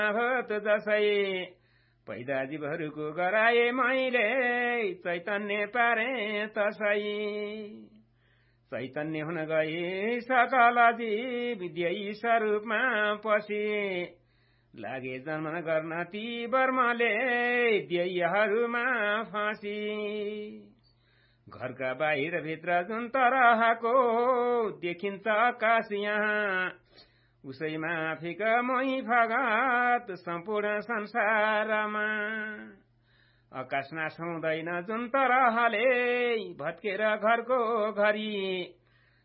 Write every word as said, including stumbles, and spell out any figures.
भत जसै पैदा जीवहरूको गराए मैले चैतन्य पारे तसै चैतन्य हुन गए सकल जीव विद्यै स्वरूपमा पसे लागे जन्म गर्न ती वर्मले ध्ययहरूमा फाँसी घरका बाहिर भित्र जुन तरहको देखिन्छ आकाश यहाँ उसैमा फिक मोही फगत सम्पूर्ण संसारमा आकाश नाश हुँदैन जुन तरहले भत्केर घरको घरी